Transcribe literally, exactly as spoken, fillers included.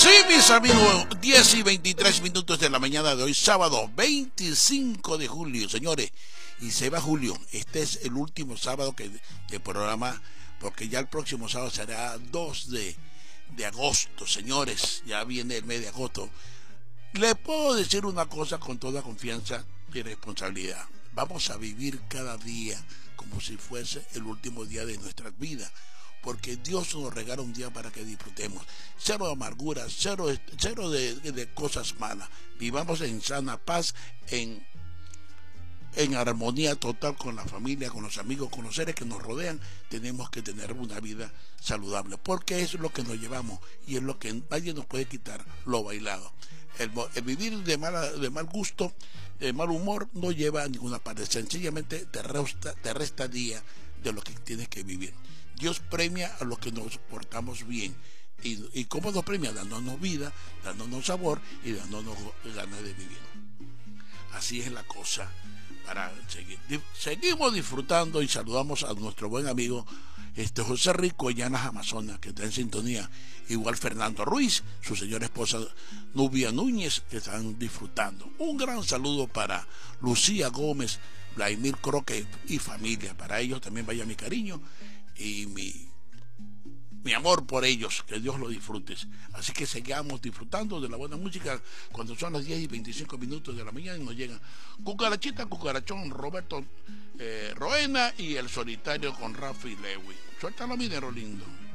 Sí, mis amigos, diez y veintitrés minutos de la mañana de hoy, sábado veinticinco de julio, señores. Y se va julio. Este es el último sábado que del programa, porque ya el próximo sábado será dos de, de agosto, señores. Ya viene el mes de agosto. Le puedo decir una cosa con toda confianza y responsabilidad. Vamos a vivir cada día como si fuese el último día de nuestras vidas, porque Dios nos regala un día para que disfrutemos. Cero de amargura, cero, cero de, de cosas malas. Vivamos en sana paz, en, en armonía total con la familia, con los amigos, con los seres que nos rodean. Tenemos que tener una vida saludable, porque eso es lo que nos llevamos y es lo que nadie nos puede quitar, lo bailado. El, el vivir de, mala, de mal gusto, de mal humor, no lleva a ninguna parte. Sencillamente te resta, te resta día de lo que tienes que vivir. Dios premia a los que nos portamos bien. ¿Y, y cómo nos premia? Dándonos vida, dándonos sabor y dándonos ganas de vivir. Así es la cosa para seguir. Seguimos disfrutando y saludamos a nuestro buen amigo este José Rico Llanas Amazonas, que está en sintonía. Igual Fernando Ruiz, su señora esposa Nubia Núñez, que están disfrutando. Un gran saludo para Lucía Gómez, Vladimir Croque y familia. Para ellos también vaya mi cariño y mi, mi amor por ellos, que Dios lo disfrute. Así que sigamos disfrutando de la buena música cuando son las diez y veinticinco minutos de la mañana y nos llegan Cucarachita, Cucarachón, Roberto eh, Roena y El Solitario con Rafi Lewis. Suéltalo, minero lindo.